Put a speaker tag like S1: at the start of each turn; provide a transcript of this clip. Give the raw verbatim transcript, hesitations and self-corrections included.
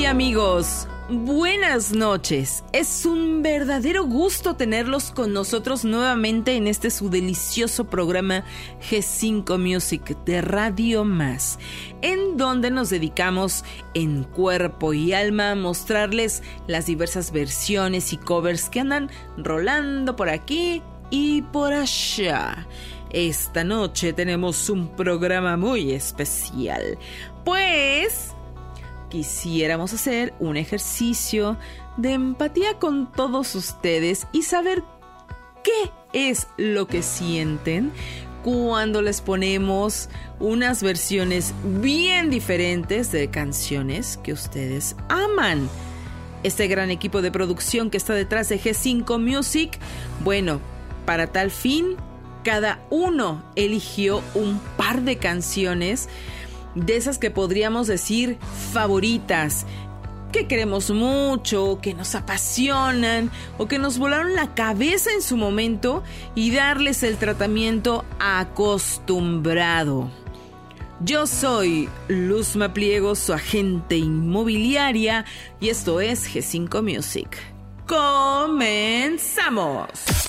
S1: amigos, buenas noches. Es un verdadero gusto tenerlos con nosotros nuevamente en este su delicioso programa G cinco Music de Radio Más, en donde nos dedicamos en cuerpo y alma a mostrarles las diversas versiones y covers que andan rolando por aquí y por allá. Esta noche tenemos un programa muy especial, pues quisiéramos hacer un ejercicio de empatía con todos ustedes y saber qué es lo que sienten cuando les ponemos unas versiones bien diferentes de canciones que ustedes aman. Este gran equipo de producción que está detrás de G cinco Music, bueno, para tal fin, cada uno eligió un par de canciones de esas que podríamos decir favoritas, que queremos mucho, que nos apasionan o que nos volaron la cabeza en su momento, y darles el tratamiento acostumbrado. Yo soy Luzma Pliego, su agente inmobiliaria, y esto es G cinco Music. ¡Comenzamos!